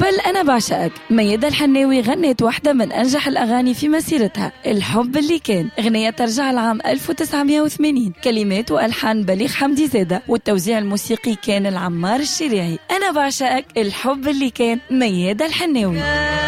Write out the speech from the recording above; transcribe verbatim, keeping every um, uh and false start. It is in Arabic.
قبل أنا بعشقك ميادة الحناوي غنت واحدة من أنجح الأغاني في مسيرتها، الحب اللي كان. أغنية ترجع لعام ألف وتسعمائة وثمانين، كلمات وألحان بليغ حمدي زادة، والتوزيع الموسيقي كان العمار الشريعي. أنا بعشقك الحب اللي كان، ميادة الحناوي.